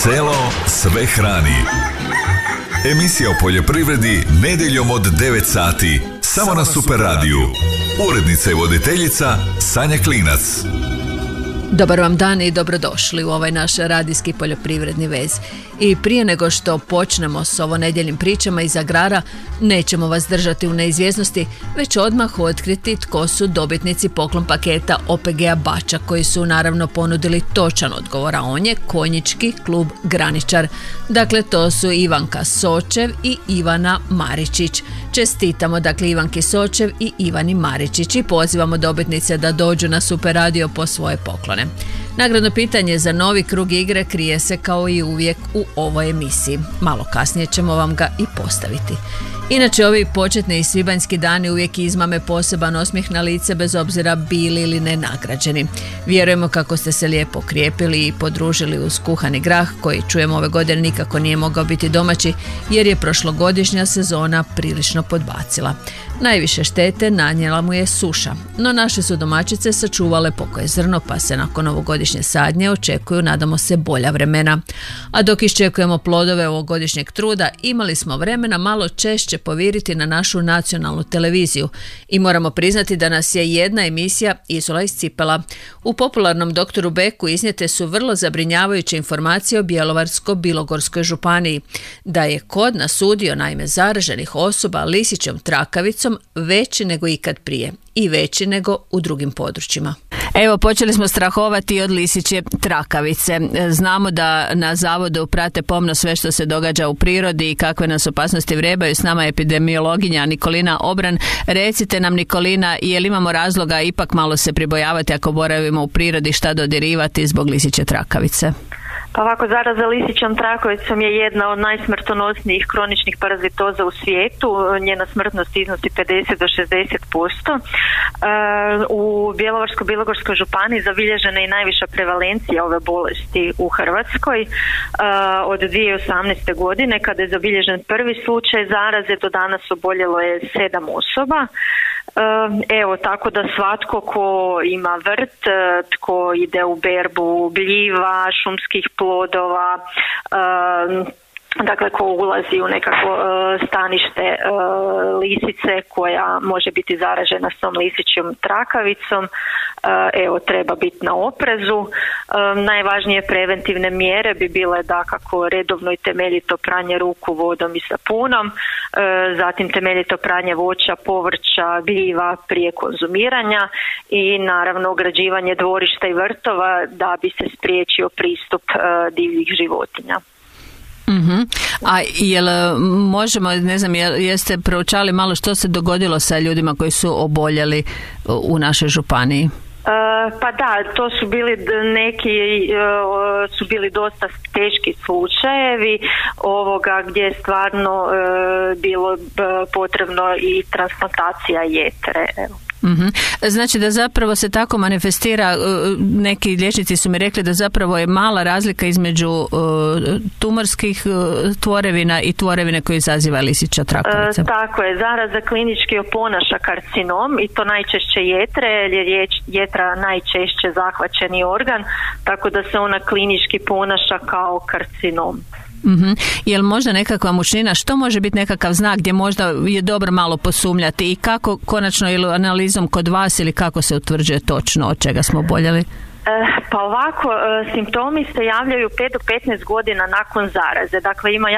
Selo sve hrani. Emisija o poljoprivredi nedjeljom od 9 sati. Samo na Super radiju. Urednica i voditeljica Sanja Klinac. Dobar vam dan i dobrodošli u ovaj naš radijski poljoprivredni vez. I prije nego što počnemo s ovo nedjeljnim pričama iz agrara, nećemo vas držati u neizvjesnosti, već odmah otkriti tko su dobitnici poklon paketa OPG-a Bača, koji su naravno ponudili točan odgovor, a on je Konjički klub Graničar. Dakle, to su Ivanka Sočev i Ivana Maričić. Čestitamo dakle Ivanki Sočev i Ivani Maričić i pozivamo dobitnice da dođu na Super radio po svoje poklone. Nagradno pitanje za novi krug igre krije se kao i uvijek u ovoj emisiji. Malo kasnije ćemo vam ga i postaviti. Inače, ovi početni i svibanjski dani uvijek izmame poseban osmijeh na lice, bez obzira bili ili ne nagrađeni. Vjerujemo kako ste se lijepo krijepili i podružili uz kuhani grah, koji čujemo ove godine nikako nije mogao biti domaći, jer je prošlogodišnja sezona prilično podbacila. Najviše štete nanijela mu je suša, no naše su domaćice sačuvale pokoje zrno, pa se nakon ovogodišnje sadnje očekuju, nadamo se, bolja vremena. A dok iščekujemo plodove ovogodišnjeg truda, imali smo vremena malo češće poviriti na našu nacionalnu televiziju i moramo priznati da nas je jedna emisija izula iz cipela. U popularnom Doktoru Beku iznijete su vrlo zabrinjavajuće informacije o Bjelovarsko-bilogorskoj županiji, da je kod nas udio naime zaraženih osoba lisićom trakavicom veći nego ikad prije i veći nego u drugim područjima. Evo, počeli smo strahovati od lisićje trakavice. Znamo da na zavodu prate pomno sve što se događa u prirodi i kakve nas opasnosti vrebaju. S nama je epidemiologinja Nikolina Obran. Recite nam, Nikolina, je li imamo razloga ipak malo se pribojavati ako boravimo u prirodi, šta dodirivati zbog lisićje trakavice? Pa ovako, zaraza lisićom trakavicom je jedna od najsmrtonosnijih kroničnih parazitoza u svijetu. Njena smrtnost iznosi 50 do 60%. U Bjelovarsko-bilogorskoj županiji zabilježena je i najviša prevalencija ove bolesti u Hrvatskoj. Od 2018. godine, kada je zabilježen prvi slučaj zaraze, do danas oboljelo je 7 osoba. Evo, tako da svatko ko ima vrt, tko ide u berbu gljiva, šumskih plodova, dakle ko ulazi u nekakvo stanište lisice koja može biti zaražena s tom lisićom trakavicom, evo, treba biti na oprezu. Najvažnije preventivne mjere bi bile dakako redovno i temeljito pranje ruku vodom i sapunom, zatim temeljito pranje voća, povrća, gljiva prije konzumiranja i naravno ograđivanje dvorišta i vrtova da bi se spriječio pristup divljih životinja. Mm-hmm. A jel možemo, ne znam, jeste proučali malo što se dogodilo sa ljudima koji su oboljeli u našoj županiji? Pa da, to su bili su bili dosta teški slučajevi ovoga gdje je stvarno bilo potrebno i transplantacija jetre. Evo. Mm-hmm. Znači da zapravo se tako manifestira, neki liječnici su mi rekli da zapravo je mala razlika između tumorskih tvorevina i tvorevine koje izaziva lisića trakavica. Tako je, zaraza klinički oponaša karcinom i to najčešće jetre, jer je jetra najčešće zahvaćeni organ, tako da se ona klinički ponaša kao karcinom. Mm-hmm. Je li možda nekakva mučnina, što može biti nekakav znak gdje možda je dobro malo posumnjati i kako konačno ili analizom kod vas ili kako se utvrđuje točno od čega smo oboljeli? Pa ovako, simptomi se javljaju 5 do 15 godina nakon zaraze. Dakle, ima